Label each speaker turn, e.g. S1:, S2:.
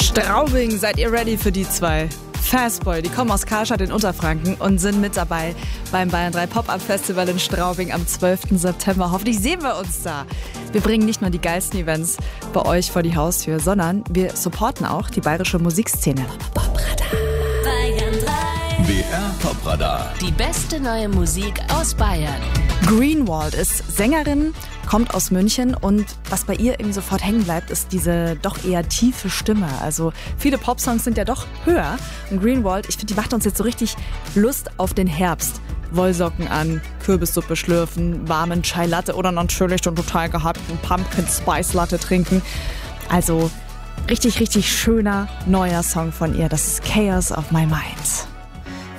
S1: Straubing, seid ihr ready für die zwei? Fastboy, die kommen aus Karstadt in Unterfranken und sind mit dabei beim Bayern 3 Pop-Up Festival in Straubing am 12. September. Hoffentlich sehen wir uns da. Wir bringen nicht nur die geilsten Events bei euch vor die Haustür, sondern wir supporten auch die bayerische Musikszene.
S2: Bayern 3.
S3: BR Popradar.
S2: Die beste neue Musik aus Bayern.
S1: Greenwald ist Sängerin, kommt aus München und was bei ihr irgendwie sofort hängen bleibt, ist diese doch eher tiefe Stimme. Also viele Popsongs sind ja doch höher. Und Greenwald, ich finde, die macht uns jetzt so richtig Lust auf den Herbst. Wollsocken an, Kürbissuppe schlürfen, warmen Chai Latte oder natürlich den total gehypten Pumpkin Spice Latte trinken. Also richtig, richtig schöner neuer Song von ihr. Das ist Chaos of My Mind.